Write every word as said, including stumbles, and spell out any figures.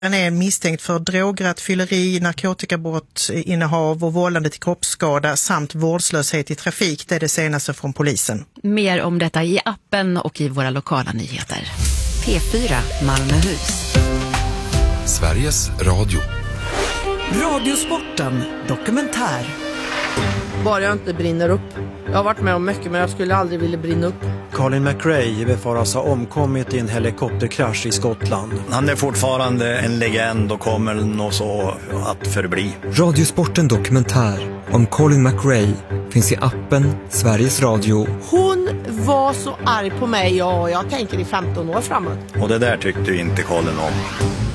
Han är misstänkt för drograttfylleri, narkotikabrott, innehav och vållande till kroppsskada samt vårdslöshet i trafik. Det är det senaste från polisen. Mer om detta i appen och i våra lokala nyheter. P fyra Malmöhus. Sveriges Radio. Radiosporten dokumentär. Bara jag inte brinner upp. Jag har varit med om mycket, men jag skulle aldrig vilja brinna upp. Colin McRae befaras ha omkommit i en helikopterkrasch i Skottland. Han är fortfarande en legend och kommer nog så att förbli. Radiosporten dokumentär om Colin McRae finns i appen Sveriges Radio. Hon var så arg på mig, ja, jag tänker i femton år framåt. Och det där tyckte inte Colin om.